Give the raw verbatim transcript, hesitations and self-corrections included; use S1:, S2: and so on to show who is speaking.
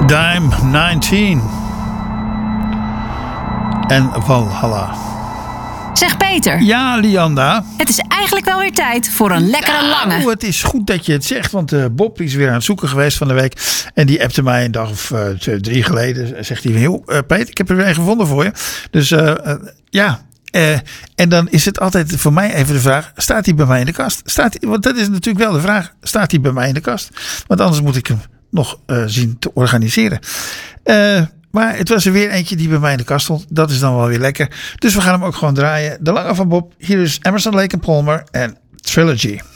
S1: Dime negentien. En Valhalla.
S2: Zeg Peter.
S1: Ja, Lianda.
S2: Het is eigenlijk wel weer tijd voor een lekkere
S1: nou,
S2: lange.
S1: Het is goed dat je het zegt, want uh, Bob is weer aan het zoeken geweest van de week. En die appte mij een dag of uh, drie geleden. Zegt hij, heel, uh, Peter, ik heb er weer een gevonden voor je. Dus uh, uh, ja... Uh, en dan is het altijd voor mij even de vraag, staat hij bij mij in de kast? Staat hij, want dat is natuurlijk wel de vraag, staat hij bij mij in de kast? Want anders moet ik hem nog uh, zien te organiseren. Uh, maar het was er weer eentje die bij mij in de kast stond. Dat is dan wel weer lekker. Dus we gaan hem ook gewoon draaien. De lange van Bob. Hier is Emerson, Lake and Palmer en Trilogy.